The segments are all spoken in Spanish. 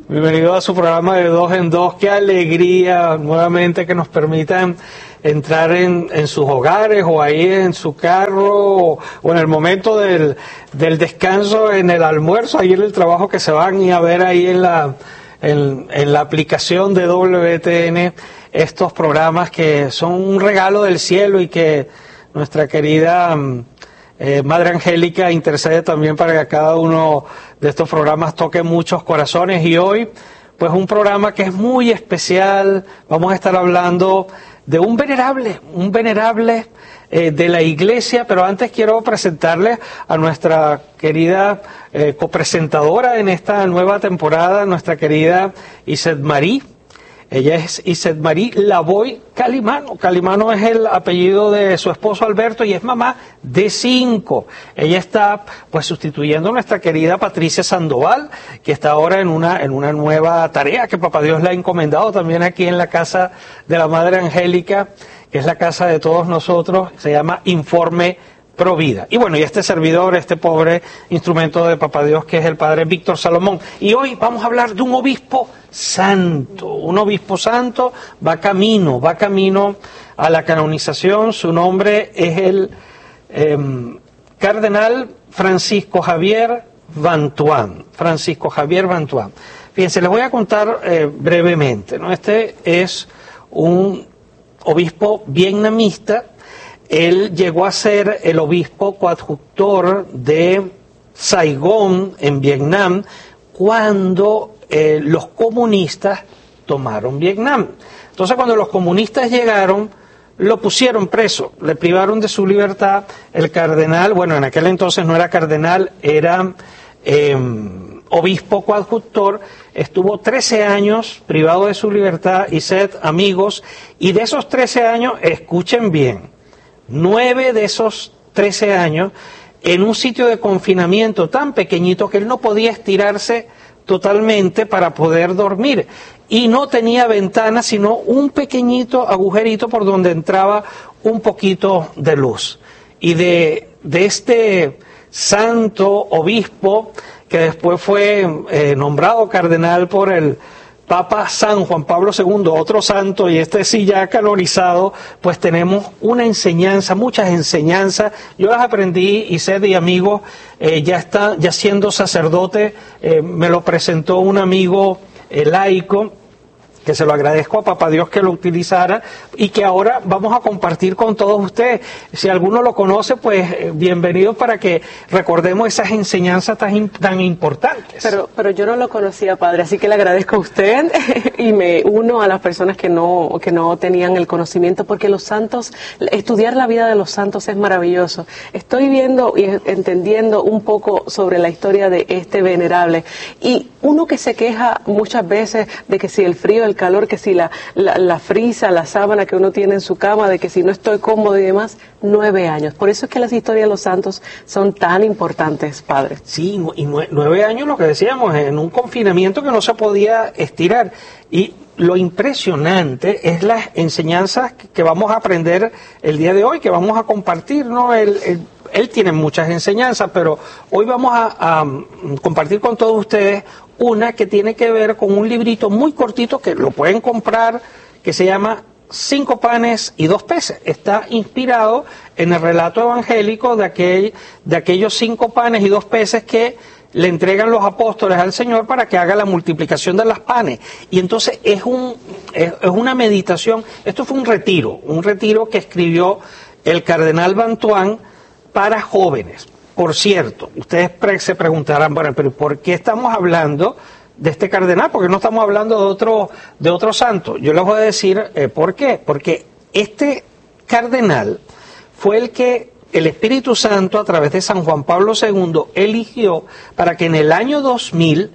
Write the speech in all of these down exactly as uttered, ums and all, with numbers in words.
Bienvenido a su programa de Dos en Dos. Qué alegría nuevamente que nos permitan entrar en, en sus hogares o ahí en su carro o, o en el momento del, del descanso, en el almuerzo, ahí en el trabajo, que se van y a ver ahí en la, en, en la aplicación de W T N estos programas que son un regalo del cielo y que nuestra querida eh, Madre Angélica intercede también para que cada uno de estos programas toque muchos corazones. Y hoy, pues un programa que es muy especial. Vamos a estar hablando de un venerable, un venerable eh, de la iglesia, pero antes quiero presentarles a nuestra querida eh, copresentadora en esta nueva temporada, nuestra querida Iset Marie. Ella es Iset Marie Lavoy Calimano. Calimano es el apellido de su esposo Alberto y es mamá de cinco. Ella está pues sustituyendo a nuestra querida Patricia Sandoval, que está ahora en una, en una nueva tarea que Papá Dios le ha encomendado también aquí en la casa de la Madre Angélica, que es la casa de todos nosotros. Se llama Informe Provida. Y bueno, y este servidor, este pobre instrumento de Papá Dios, que es el Padre Víctor Salomón. Y hoy vamos a hablar de un obispo santo. Un obispo santo va camino, va camino a la canonización. Su nombre es el eh, Cardenal Francisco Javier Vantuán. Francisco Javier Vantuán. Fíjense, les voy a contar eh, brevemente, ¿no? Este es un obispo vietnamita. Él llegó a ser el obispo coadjutor de Saigón, en Vietnam, cuando eh, los comunistas tomaron Vietnam. Entonces, cuando los comunistas llegaron, lo pusieron preso, le privaron de su libertad. El cardenal, bueno, en aquel entonces no era cardenal, era eh, obispo coadjutor, estuvo trece años privado de su libertad, y sed amigos, y de esos trece años, escuchen bien, nueve de esos trece años en un sitio de confinamiento tan pequeñito que él no podía estirarse totalmente para poder dormir, y no tenía ventana sino un pequeñito agujerito por donde entraba un poquito de luz. Y de, de este santo obispo, que después fue eh, nombrado cardenal por el Papa San Juan Pablo segundo, otro santo, y este sí ya canonizado, pues tenemos una enseñanza, muchas enseñanzas. Yo las aprendí, y sed y amigos, eh, ya está, ya siendo sacerdote, eh, me lo presentó un amigo eh, laico, que se lo agradezco a Papá Dios que lo utilizara, y que ahora vamos a compartir con todos ustedes. Si alguno lo conoce, pues eh, bienvenido, para que recordemos esas enseñanzas tan, tan importantes. Pero, pero yo no lo conocía, Padre, así que le agradezco a usted y me uno a las personas que no, que no tenían el conocimiento, porque los santos, estudiar la vida de los santos es maravilloso. Estoy viendo y entendiendo un poco sobre la historia de este venerable, y uno que se queja muchas veces de que si el frío, el calor, que si la, la, la frisa, la sábana que uno tiene en su cama, de que si no estoy cómodo y demás, nueve años. Por eso es que las historias de los santos son tan importantes, Padre. Sí, y nueve años, lo que decíamos, en un confinamiento que no se podía estirar. Y lo impresionante es las enseñanzas que vamos a aprender el día de hoy, que vamos a compartir, ¿no? Él, él, él tiene muchas enseñanzas, pero hoy vamos a, a compartir con todos ustedes una que tiene que ver con un librito muy cortito que lo pueden comprar, que se llama Cinco panes y dos peces. Está inspirado en el relato evangélico de, aquel, de aquellos cinco panes y dos peces que le entregan los apóstoles al Señor para que haga la multiplicación de las panes. Y entonces es, un, es, es una meditación. Esto fue un retiro, un retiro que escribió el cardenal Vantuán para jóvenes. Por cierto, ustedes se preguntarán, bueno, pero ¿por qué estamos hablando de este cardenal? Porque no estamos hablando de otro, de otro santo. Yo les voy a decir eh, por qué. Porque este cardenal fue el que el Espíritu Santo, a través de San Juan Pablo segundo, eligió para que en el año dos mil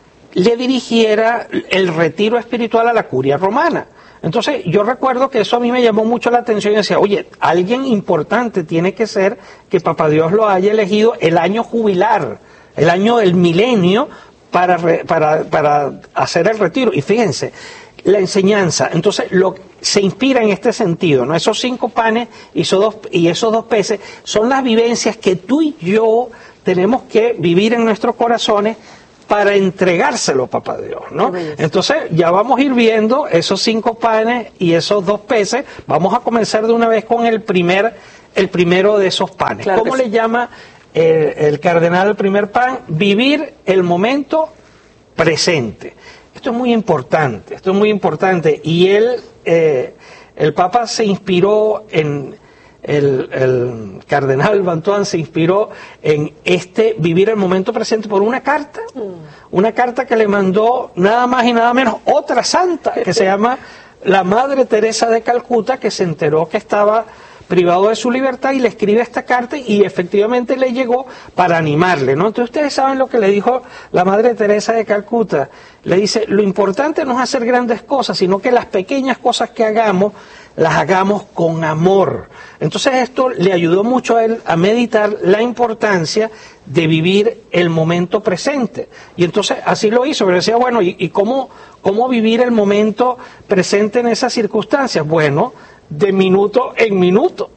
le dirigiera el retiro espiritual a la Curia Romana. Entonces, yo recuerdo que eso a mí me llamó mucho la atención y decía, oye, alguien importante tiene que ser que Papá Dios lo haya elegido el año jubilar, el año del milenio, para, para, para hacer el retiro. Y fíjense, la enseñanza, entonces, lo, se inspira en este sentido, ¿no? Esos cinco panes y esos dos, y esos dos peces son las vivencias que tú y yo tenemos que vivir en nuestros corazones para entregárselo, papá Dios, ¿no? Entonces ya vamos a ir viendo esos cinco panes y esos dos peces. Vamos a comenzar de una vez con el primer, el primero de esos panes. Claro. ¿Cómo le sí. llama el, el cardenal al primer pan? Vivir el momento presente. Esto es muy importante, esto es muy importante. Y él, eh, el Papa se inspiró en, el, el cardenal Bantuán se inspiró en este vivir el momento presente por una carta, mm. una carta que le mandó nada más y nada menos otra santa, que se llama la Madre Teresa de Calcuta, que se enteró que estaba privado de su libertad y le escribe esta carta y efectivamente le llegó para animarle, ¿no? Entonces ustedes saben lo que le dijo la Madre Teresa de Calcuta. Le dice, lo importante no es hacer grandes cosas, sino que las pequeñas cosas que hagamos, las hagamos con amor. Entonces esto le ayudó mucho a él a meditar la importancia de vivir el momento presente. Y entonces así lo hizo, pero decía, bueno, ¿y, y cómo, cómo vivir el momento presente en esas circunstancias? Bueno, de minuto en minuto.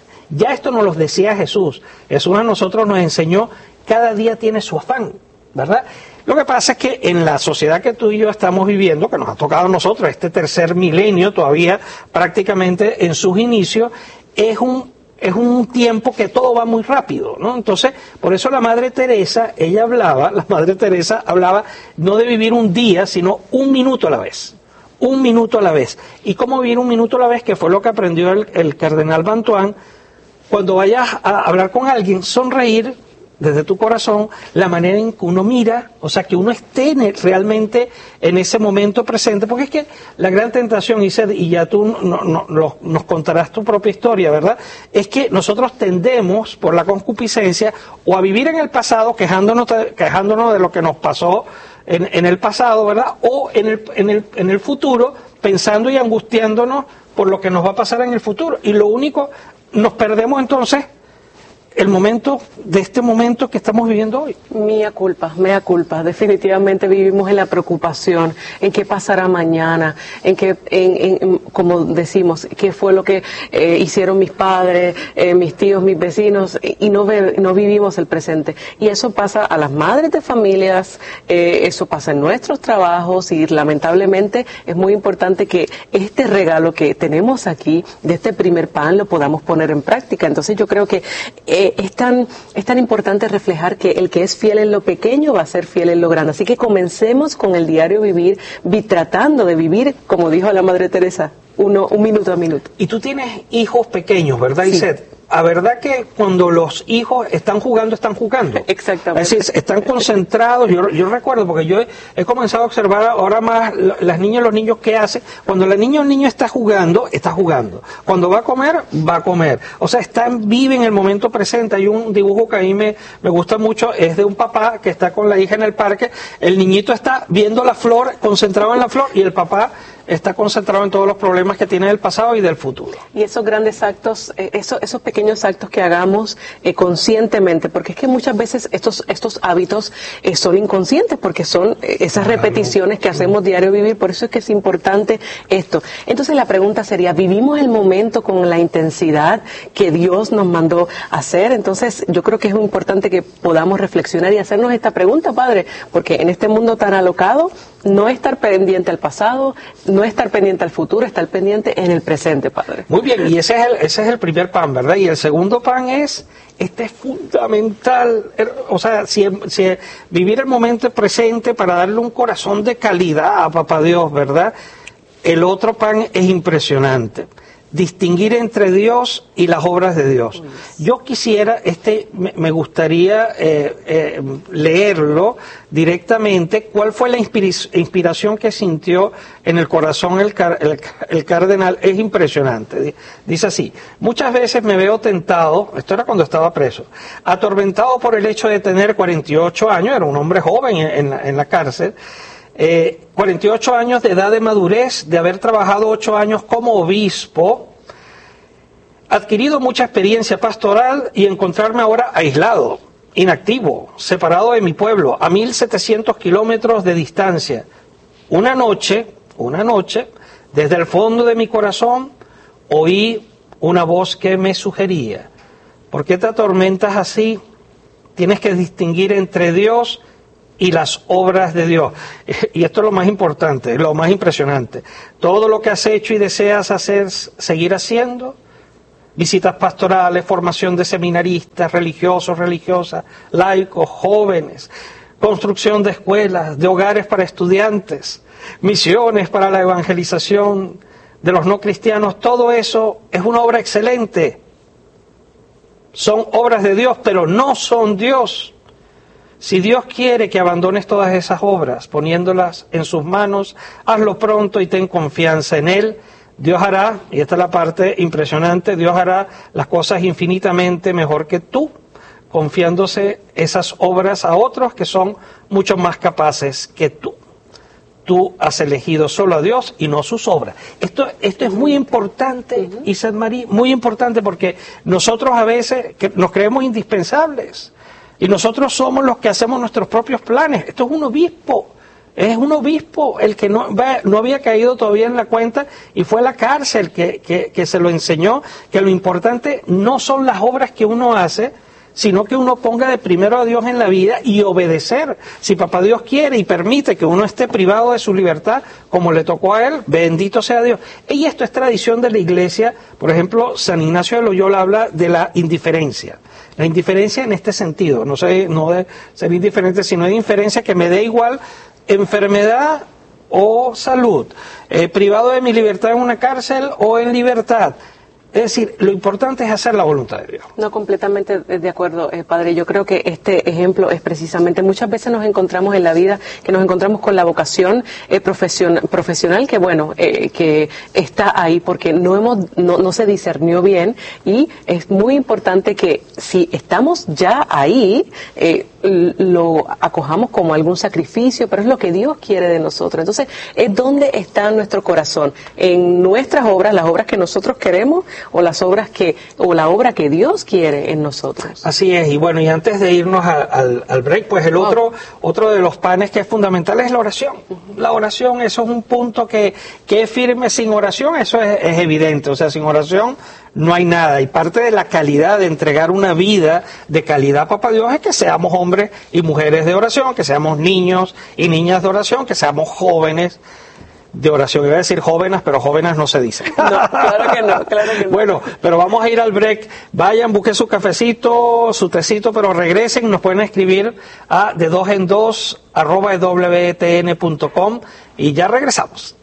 Ya esto nos lo decía Jesús. Jesús a nosotros nos enseñó, cada día tiene su afán, ¿verdad? Lo que pasa es que en la sociedad que tú y yo estamos viviendo, que nos ha tocado a nosotros, este tercer milenio todavía prácticamente en sus inicios, es un, es un tiempo que todo va muy rápido, ¿no? Entonces, por eso la Madre Teresa, ella hablaba, la Madre Teresa hablaba no de vivir un día, sino un minuto a la vez. Un minuto a la vez. ¿Y cómo vivir un minuto a la vez? Que fue lo que aprendió el, el cardenal Bantuán. Cuando vayas a hablar con alguien, sonreír desde tu corazón, la manera en que uno mira, o sea, que uno esté en el, realmente en ese momento presente, porque es que la gran tentación, Ised, y ya tú no, no, no, nos contarás tu propia historia, ¿verdad? Es que nosotros tendemos, por la concupiscencia, o a vivir en el pasado, quejándonos, quejándonos de lo que nos pasó En, en el pasado, ¿verdad? O en el, en, el, en el futuro, pensando y angustiándonos por lo que nos va a pasar en el futuro. Y lo único, nos perdemos entonces el momento, de este momento que estamos viviendo hoy. Mía culpa, mea culpa. Definitivamente vivimos en la preocupación, en qué pasará mañana, en qué, en, en, como decimos, qué fue lo que eh, hicieron mis padres, eh, mis tíos, mis vecinos, y no, ve, no vivimos el presente. Y eso pasa a las madres de familias, eh, eso pasa en nuestros trabajos, y lamentablemente es muy importante que este regalo que tenemos aquí, de este primer pan, lo podamos poner en práctica. Entonces yo creo que eh, Es tan, es tan importante reflejar que el que es fiel en lo pequeño va a ser fiel en lo grande. Así que comencemos con el diario vivir, vi, tratando de vivir, como dijo la Madre Teresa, uno, un minuto a minuto. Y tú tienes hijos pequeños, ¿verdad, sí. Ised? ¿A verdad que cuando los hijos están jugando, están jugando? Exactamente. Es decir, están concentrados. Yo, yo recuerdo, porque yo he, he comenzado a observar ahora más las niñas y los niños qué hacen. Cuando la niña o el niño está jugando, está jugando. Cuando va a comer, va a comer. O sea, están, viven el momento presente. Hay un dibujo que a mí me, me gusta mucho, es de un papá que está con la hija en el parque. El niñito está viendo la flor, concentrado en la flor, y el papá está concentrado en todos los problemas que tiene del pasado y del futuro. Y esos grandes actos, eh, esos, esos pequeños actos que hagamos eh, conscientemente, porque es que muchas veces estos, estos hábitos eh, son inconscientes, porque son eh, esas claro, repeticiones que hacemos diario vivir, por eso es que es importante esto. Entonces la pregunta sería, ¿vivimos el momento con la intensidad que Dios nos mandó hacer? Entonces yo creo que es muy importante que podamos reflexionar y hacernos esta pregunta, Padre, porque en este mundo tan alocado, no estar pendiente al pasado, no estar pendiente al futuro, estar pendiente en el presente, Padre. Muy bien, y ese es el, ese es el primer pan, ¿verdad? Y el segundo pan es, este es fundamental, o sea, si, si vivir el momento presente para darle un corazón de calidad a Papá Dios, ¿verdad? El otro pan es impresionante. Distinguir entre Dios y las obras de Dios. Yo quisiera, este, me, me gustaría eh, eh, leerlo directamente, cuál fue la inspiración que sintió en el corazón el, el, el cardenal. Es impresionante. Dice así, muchas veces me veo tentado, esto era cuando estaba preso, atormentado por el hecho de tener cuarenta y ocho años, era un hombre joven en, en, la, en la cárcel, Eh, cuarenta y ocho años de edad de madurez, de haber trabajado ocho años como obispo, adquirido mucha experiencia pastoral y encontrarme ahora aislado, inactivo, separado de mi pueblo, a mil setecientos kilómetros de distancia. Una noche, una noche, desde el fondo de mi corazón, oí una voz que me sugería, ¿por qué te atormentas así? Tienes que distinguir entre Dios y las obras de Dios. Y esto es lo más importante, lo más impresionante. Todo lo que has hecho y deseas hacer, seguir haciendo, visitas pastorales, formación de seminaristas, religiosos, religiosas, laicos, jóvenes, construcción de escuelas, de hogares para estudiantes, misiones para la evangelización de los no cristianos, todo eso es una obra excelente. Son obras de Dios, pero no son Dios. Si Dios quiere que abandones todas esas obras, poniéndolas en sus manos, hazlo pronto y ten confianza en Él. Dios hará, y esta es la parte impresionante, Dios hará las cosas infinitamente mejor que tú, confiándose esas obras a otros que son mucho más capaces que tú. Tú has elegido solo a Dios y no sus obras. Esto, esto es muy importante, uh-huh. Isaac Marí, muy importante, porque nosotros a veces que nos creemos indispensables y nosotros somos los que hacemos nuestros propios planes. Esto es un obispo, es un obispo el que no, no había caído todavía en la cuenta y fue a la cárcel que, que, que se lo enseñó, que lo importante no son las obras que uno hace, sino que uno ponga de primero a Dios en la vida y obedecer. Si papá Dios quiere y permite que uno esté privado de su libertad, como le tocó a él, bendito sea Dios. Y esto es tradición de la Iglesia. Por ejemplo, San Ignacio de Loyola habla de la indiferencia. La indiferencia en este sentido, no sé, no de ser indiferente, sino de indiferencia que me dé igual enfermedad o salud, eh, privado de mi libertad en una cárcel o en libertad. Es decir, lo importante es hacer la voluntad de Dios. No, completamente de acuerdo, eh, padre. Yo creo que este ejemplo es precisamente, muchas veces nos encontramos en la vida, que nos encontramos con la vocación eh, profesion, profesional, que bueno, eh, que está ahí porque no hemos, no, no se discernió bien, y es muy importante que si estamos ya ahí, eh, lo acojamos como algún sacrificio, pero es lo que Dios quiere de nosotros. Entonces, es donde está nuestro corazón, en nuestras obras, las obras que nosotros queremos, o las obras que, o la obra que Dios quiere en nosotros. Así es, y bueno, y antes de irnos a, al, al break, pues el wow. otro, otro de los panes que es fundamental es la oración. Uh-huh. La oración, eso es un punto que, que es firme. Sin oración, eso es, es evidente, o sea, sin oración no hay nada, y parte de la calidad de entregar una vida de calidad, papá Dios, es que seamos hombres y mujeres de oración, que seamos niños y niñas de oración, que seamos jóvenes de oración. Iba a decir jóvenes, pero jóvenes no se dice. No, claro que no, claro que no. Bueno, pero vamos a ir al break. Vayan, busquen su cafecito, su tecito, pero regresen. Nos pueden escribir a de dos en dos arroba w t n punto com y ya regresamos.